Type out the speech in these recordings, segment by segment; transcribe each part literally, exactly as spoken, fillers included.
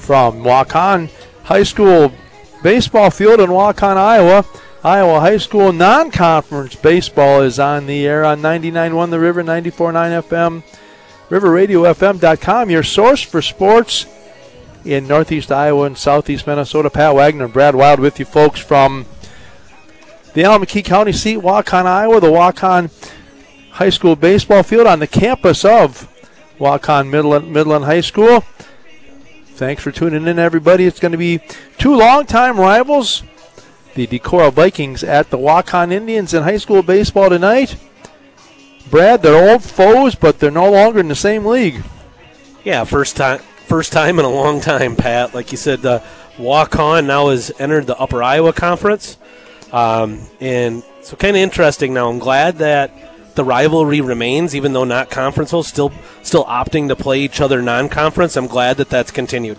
from Waukon High School baseball field in Waukon, Iowa. Iowa High School non-conference baseball is on the air on ninety-nine point one The River, ninety-four point nine F M, river radio f m dot com, your source for sports in northeast Iowa and southeast Minnesota. Pat Wagner and Brad Wild with you folks from the Alameda County seat, Waukon, Iowa, the Waukon High School baseball field on the campus of Waukon Midland, Midland High School. Thanks for tuning in, everybody. It's going to be two longtime rivals, the Decorah Vikings at the Waukon Indians in high school baseball tonight. Brad, they're old foes, but they're no longer in the same league. Yeah, first time first time in a long time, Pat. Like you said, the Waukon now has entered the Upper Iowa Conference. Um, and so kind of interesting now. I'm glad that the rivalry remains, even though not conference, still still opting to play each other non-conference. I'm glad that that's continued.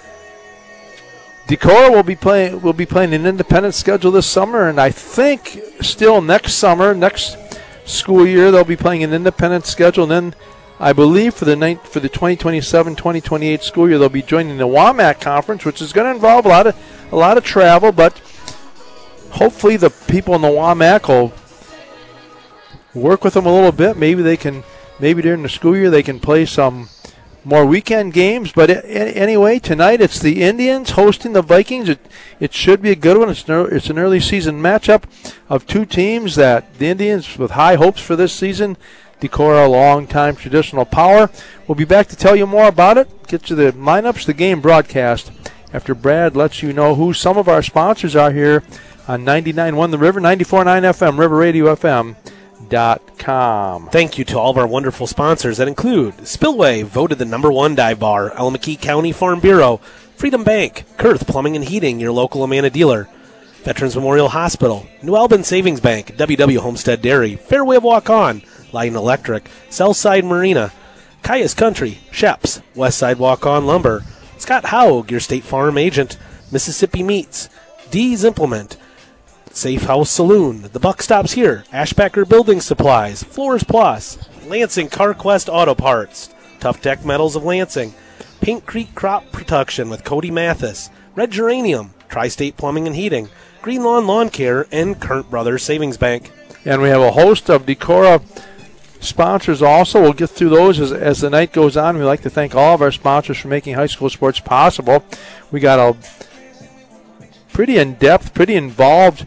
Decorah will be playing will be playing an independent schedule this summer, and I think still next summer, next school year, they'll be playing an independent schedule. And then I believe for the night for the twenty twenty-seven twenty twenty-eight school year, they'll be joining the WAMAC Conference, which is going to involve a lot of a lot of travel, but hopefully the people in the WAMAC will work with them a little bit. Maybe they can, maybe during the school year they can play some more weekend games. But anyway, tonight it's the Indians hosting the Vikings. It, it should be a good one. It's an, it's an early season matchup of two teams that the Indians with high hopes for this season. Decorah, a long-time traditional power. We'll be back to tell you more about it. Get you the lineups, the game broadcast, after Brad lets you know who some of our sponsors are here on ninety-nine point one The River, ninety-four point nine F M, river radio f m dot com. Thank you to all of our wonderful sponsors that include Spillway, voted the number one dive bar, Alameda County Farm Bureau, Freedom Bank, Kurth Plumbing and Heating, your local Amana dealer, Veterans Memorial Hospital, New Albin Savings Bank, W W Homestead Dairy, Fairway of Walk-On, Light Electric, Southside Marina, Cayuse Country, Sheps, Westside Walk-On Lumber, Scott Haug, your State Farm agent, Mississippi Meats, D's Implement, Safe House Saloon, The Buck Stops Here, Ashbacker Building Supplies, Floors Plus, Lansing CarQuest Auto Parts, Tough Deck Metals of Lansing, Paint Creek Crop Protection with Cody Mathis, Red Geranium, Tri-State Plumbing and Heating, Green Lawn Lawn Care, and Current Brothers Savings Bank. And we have a host of Decorah sponsors also. We'll get through those as, as the night goes on. We'd like to thank all of our sponsors for making high school sports possible. We got a pretty in-depth, pretty involved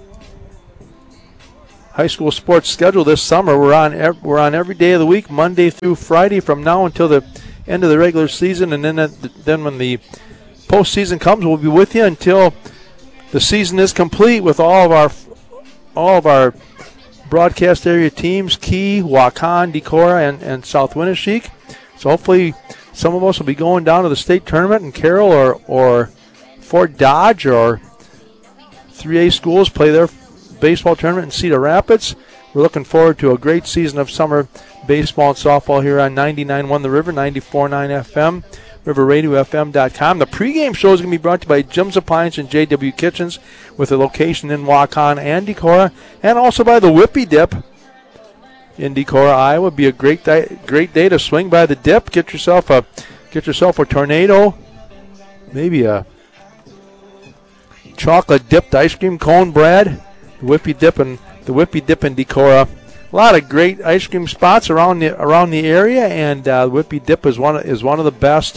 high school sports schedule this summer. We're on ev- we're on every day of the week, Monday through Friday, from now until the end of the regular season, and then at the, then when the postseason comes, we'll be with you until the season is complete with all of our all of our broadcast area teams: Key, Waukon, Decorah, and, and South Winneshiek. So hopefully, some of us will be going down to the state tournament in Carroll or or Fort Dodge, or three A schools play their baseball tournament in Cedar Rapids. We're looking forward to a great season of summer baseball and softball here on ninety-nine point one The River, ninety-four point nine F M, river radio f m dot com. The pregame show is going to be brought to you by Jim's Appliance and J W Kitchens, with a location in Waukon and Decorah, and also by the Whippy Dip in Decorah, Iowa. Be a great day, great day to swing by the dip. Get yourself a get yourself a tornado, maybe a chocolate dipped ice cream cone, Brad. The Whippy Dip and the Whippy Dip in Decorah. A lot of great ice cream spots around the around the area, and uh, Whippy Dip is one of, is one of the best.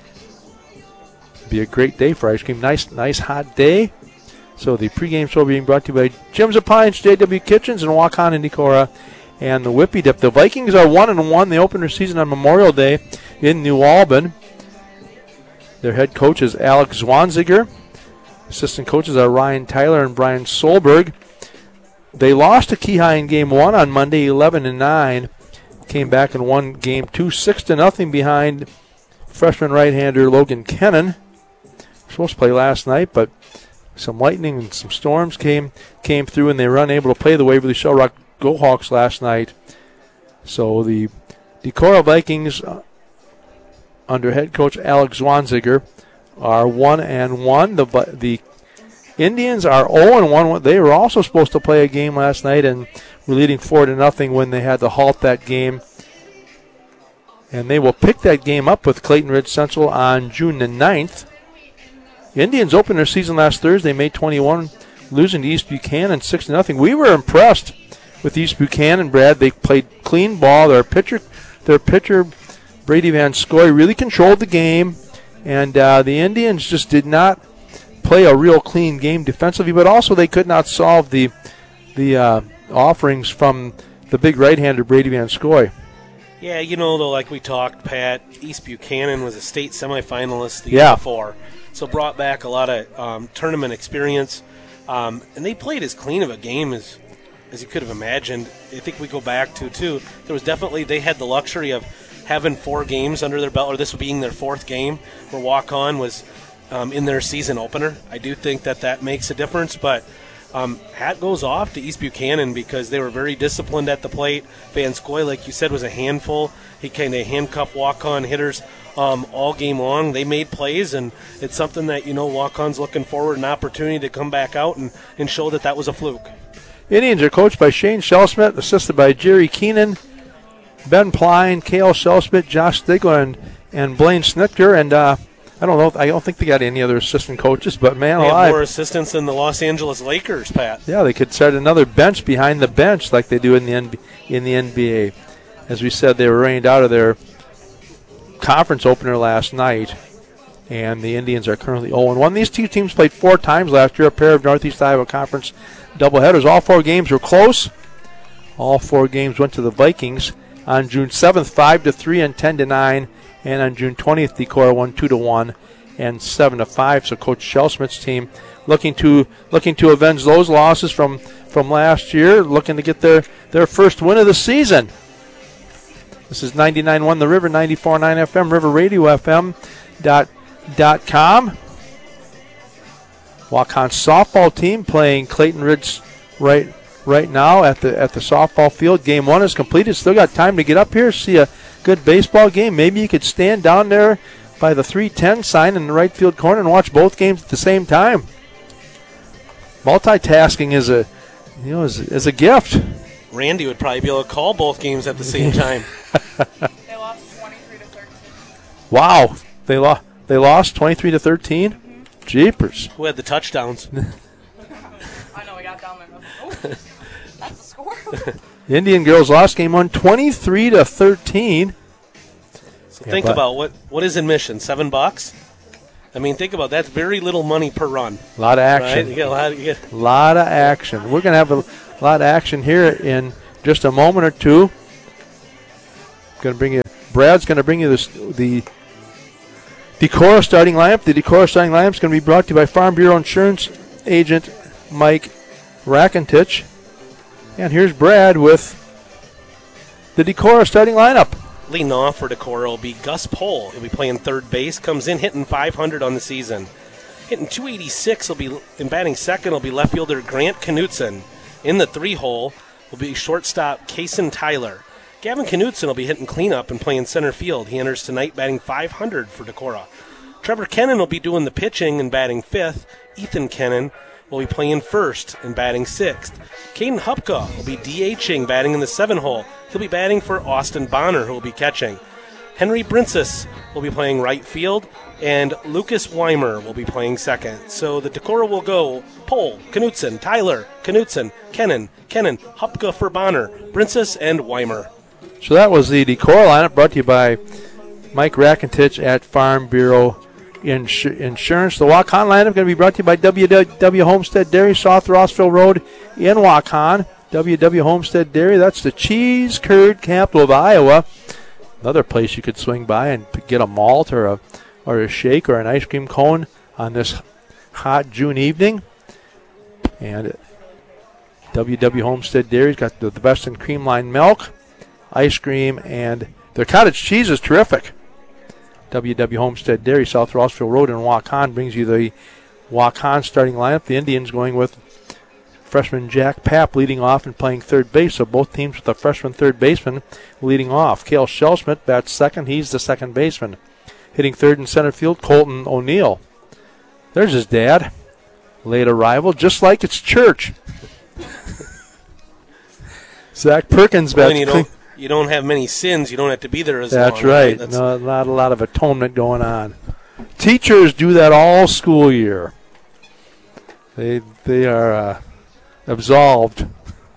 Be a great day for ice cream. Nice, nice hot day. So the pregame show being brought to you by Jim's Appliance, J W Kitchens, and Waukon and Decorah, and the Whippy Dip. The Vikings are one and one. They opened their season on Memorial Day in New Albin. Their head coach is Alex Zwanziger. Assistant coaches are Ryan Tyler and Brian Solberg. They lost to Keyhigh in game one on Monday, eleven to nine. Came back and won game two, six to nothing behind freshman right-hander Logan Kennan. Supposed to play last night, but some lightning and some storms came came through, and they were unable to play the Waverly Shellrock Gohawks last night. So the Decorah Vikings, uh, under head coach Alex Zwanziger, are one and one. The the Indians are zero and one. They were also supposed to play a game last night and were leading four to nothing when they had to halt that game And they will pick that game up with Clayton Ridge Central on June the ninth. Indians opened their season last Thursday, May twenty-first, losing to East Buchanan six to nothing. We were impressed with East Buchanan, Brad. They played clean ball. Their pitcher, their pitcher Brady Van Scoy, really controlled the game. And uh, the Indians just did not play a real clean game defensively, but also they could not solve the the uh, offerings from the big right-hander Brady Van Scoy. Yeah, you know, though, like we talked, Pat, East Buchanan was a state semifinalist the yeah. year before, so brought back a lot of um, tournament experience, um, and they played as clean of a game as as you could have imagined. I think we go back to, too, there was definitely, they had the luxury of having four games under their belt, or this being their fourth game, where walk-on was um, in their season opener. I do think that that makes a difference, but Um, hat goes off to East Buchanan because they were very disciplined at the plate. Van Scoy, like you said, was a handful. He kind of handcuffed walk-on hitters um, all game long. They made plays, and it's something that, you know, walk-on's looking forward, an opportunity to come back out and, and show that that was a fluke. Indians are coached by Shane Shellsmith, assisted by Jerry Keenan, Ben Pline, Cale Shellsmith, Josh Stigler, and, and Blaine Snicker, and uh, I don't know. I don't think they got any other assistant coaches, but man they alive. have more assistants than the Los Angeles Lakers, Pat. Yeah, they could start another bench behind the bench like they do in the N B A, in the N B A. As we said, they were rained out of their conference opener last night, and the Indians are currently oh and one. These two teams played four times last year, a pair of Northeast Iowa Conference doubleheaders. All four games were close. All four games went to the Vikings. On June seventh, five to three and ten to nine. And on June twentieth, Decorah won two to one and seven to five. So Coach Shellsmith's team looking to looking to avenge those losses from, from last year, looking to get their, their first win of the season. This is ninety-nine point one The River, ninety-four point nine F M, river radio f m dot com. Walk-on softball team playing Clayton Ridge right right now at the at the softball field. Game one is completed. Still got time to get up here, see a good baseball game. Maybe you could stand down there by the three ten sign in the right field corner and watch both games at the same time. Multitasking is a you know is, is a gift. Randy would probably be able to call both games at the same time. They lost twenty-three to thirteen. Wow, they lost they lost twenty-three to thirteen. Mm-hmm. Jeepers. Who had the touchdowns? I know, we got down there. Oh, that's the score. The Indian girls lost game one, twenty-three to thirteen. So Yeah, think but- about what what is admission? Seven bucks. I mean, think about that's very little money per run. A lot of Right? action. You get a lot. You get, A lot of action. We're going to have a lot of action here in just a moment or two. Going to bring you. Brad's going to bring you this, the Decorah starting lineup. The Decorah starting lineup is going to be brought to you by Farm Bureau Insurance Agent Mike Rakentich. And here's Brad with the Decorah starting lineup. leading off for Decorah will be Gus Pohl. He'll be playing third base. Comes in hitting five hundred on the season. Hitting two eighty-six. He'll be in batting second. Will be left fielder Grant Knutson. In the three hole will be shortstop Kason Tyler. Gavin Knutson will be hitting cleanup and playing center field. He enters tonight batting five hundred for Decorah. Trevor Kennan will be doing the pitching and batting fifth. Ethan Kennan will be playing first and batting sixth. Caden Hupka will be DHing, batting in the seven hole. He'll be batting for Austin Bonner, who will be catching. Henry Brincis will be playing right field, and Lucas Weimer will be playing second. So the Decorah will go Pohl, Knutson, Tyler, Knutson, Kennan, Kennan, Hupka for Bonner, Brincis, and Weimer. So that was the Decorah lineup brought to you by Mike Rakentich at Farm Bureau Insu- Insurance. The Waukon lineup going to be brought to you by W W Homestead Dairy, South Rossville Road in Waukon. W W Homestead Dairy, that's the cheese curd capital of Iowa. Another place you could swing by and p- get a malt or a or a shake or an ice cream cone on this hot June evening. And W W Homestead Dairy's got the, the best in cream line milk, ice cream, and their cottage cheese is terrific. W W Homestead Dairy, South Rossville Road in Waukon brings you the Waukon starting lineup. The Indians going with freshman Jack Papp leading off and playing third base. So both teams with a freshman third baseman leading off. Cale Shellsmith bats second. He's the second baseman. Hitting third in center field, Colton O'Neill. There's his dad. Late arrival, just like it's church. Zach Perkins bats. Boy, you clean- don't, you don't have many sins, you don't have to be there as long. That's right. That's No, not a lot of atonement going on. Teachers do that all school year. They they are uh, absolved.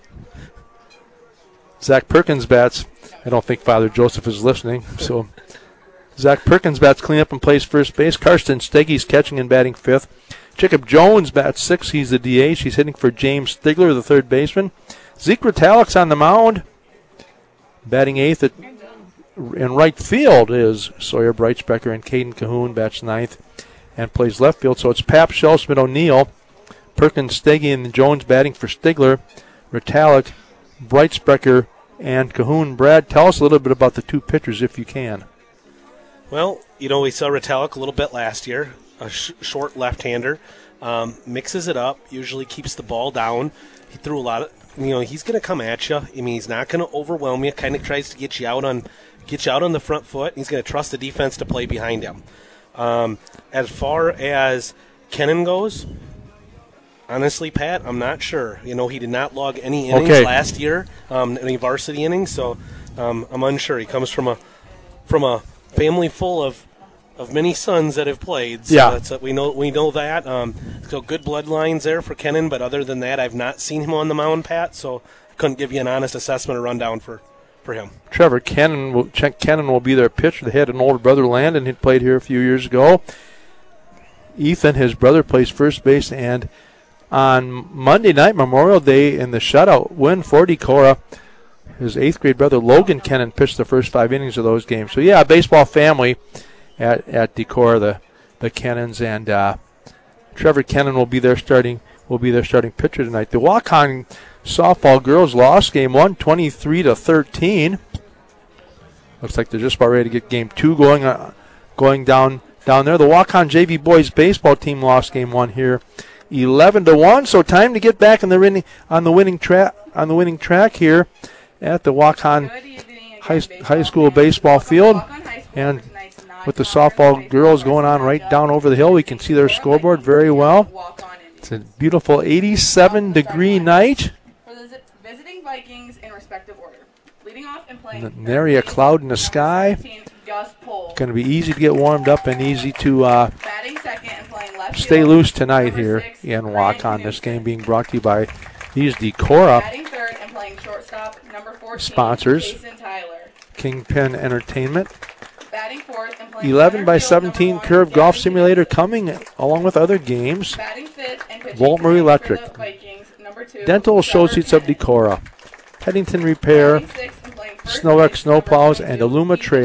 Zach Perkins bats. I don't think Father Joseph is listening. So Zach Perkins bats cleanup and plays first base. Karsten Steggy's catching and batting fifth. Jacob Jones bats sixth. He's the D H. He's hitting for James Stigler, the third baseman. Zeke Retalic's on the mound. Batting eighth at, in right field is Sawyer Breitsprecher, and Caden Cahoon bats ninth and plays left field. So it's Pap, Schultzman, O'Neill, Perkins, Steggy, and Jones batting for Stigler, Retalic, Breitsprecher, and Cahoon. Brad, tell us a little bit about the two pitchers if you can. Well, you know, we saw Retalic a little bit last year, a sh- short left-hander. Um, mixes it up, usually keeps the ball down. He threw a lot of, you know, he's going to come at you. I mean, he's not going to overwhelm you. Kind of tries to get you out on, get you out on the front foot. He's going to trust the defense to play behind him. Um, as far as Kennan goes, honestly, Pat, I'm not sure. You know, he did not log any innings okay. last year, um, any varsity innings, so um, I'm unsure. He comes from a from a family full of. Of many sons that have played, so yeah, that's, uh, we know we know that. Um, so good bloodlines there for Kennan, but other than that, I've not seen him on the mound, Pat. So I couldn't give you an honest assessment or rundown for, for him. Trevor Kennan will, Kennan will be their pitcher. They had an older brother, Landon, who played here a few years ago. Ethan, his brother, plays first base, and on Monday night, Memorial Day, in the shutout win for Decorah, his eighth grade brother Logan Kennan pitched the first five innings of those games. So yeah, baseball family. At at Decorah, the the Kennans, and uh, Trevor Kennan will be their starting will be their starting pitcher tonight. The Waukon softball girls lost game one, twenty-three to thirteen. Looks like they're just about ready to get game two going uh, going down down there. The Waukon J V boys baseball team lost game one here, eleven to one. So time to get back in the winning on the winning track on the winning track here at the Waukon High, high School baseball field, and with the softball girls going on right down over the hill, we can see their scoreboard very well. It's a beautiful eighty-seven degree night. For the visiting Vikings in respective order. Leading off and playing. Nary a cloud in the sky. Going to be easy to get warmed up and easy to uh, stay loose tonight here in Waukon. This game being brought to you by these Decorah sponsors. Kingpin Entertainment. eleven by seventeen curved golf simulator coming along with other games. Voltmer Electric. Dental Associates of Decorah. Headington Repair. Snow X Snowplows and Illuma Trailer.